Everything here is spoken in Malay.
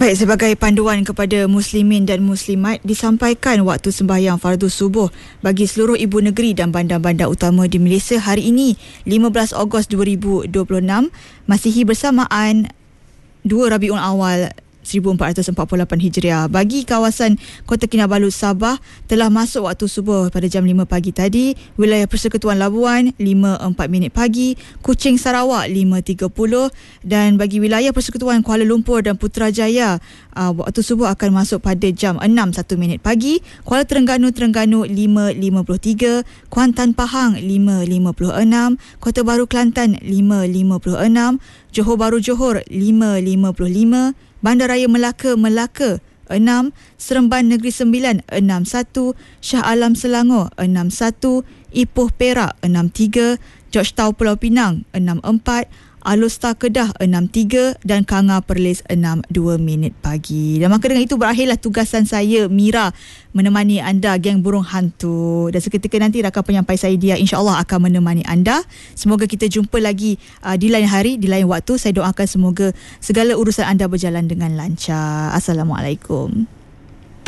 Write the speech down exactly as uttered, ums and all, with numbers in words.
Baik, sebagai panduan kepada muslimin dan muslimat, disampaikan waktu sembahyang fardu subuh bagi seluruh ibu negeri dan bandar-bandar utama di Malaysia hari ini, lima belas Ogos dua ribu dua puluh enam, Masihi bersamaan dua Rabiul Awal seribu empat ratus empat puluh lapan Hijriah. Bagi kawasan Kota Kinabalu, Sabah, telah masuk waktu subuh pada jam lima pagi tadi. Wilayah Persekutuan Labuan lima empat minit pagi, Kuching Sarawak lima tiga puluh, dan bagi wilayah Persekutuan Kuala Lumpur dan Putrajaya, uh, waktu subuh akan masuk pada jam enam satu minit pagi. Kuala Terengganu Terengganu lima lima puluh tiga, Kuantan Pahang lima lima puluh enam, Kota Baru Kelantan lima lima puluh enam, Johor Bahru Johor lima lima puluh lima, Bandaraya Melaka Melaka enam, Seremban Negeri Sembilan enam satu, Shah Alam Selangor enam satu, Ipoh Perak enam tiga, Georgetown Pulau Pinang enam empat, Alor Star Kedah enam tiga dan Kanga Perlis enam dua minit pagi. Dan maka dengan itu berakhirlah tugasan saya, Mira, menemani anda geng burung hantu. Dan seketika nanti rakan penyampai saya Dia insya-Allah akan menemani anda. Semoga kita jumpa lagi uh, di lain hari, di lain waktu. Saya doakan semoga segala urusan anda berjalan dengan lancar. Assalamualaikum.